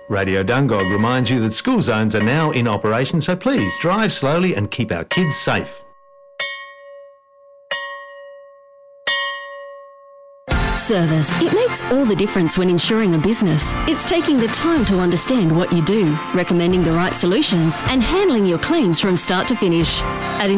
Radio Dungog reminds you that school zones are now in operation, so please drive slowly and keep our kids safe. Service. It makes all the difference when insuring a business. It's taking the time to understand what you do, recommending the right solutions, and handling your claims from start to finish. At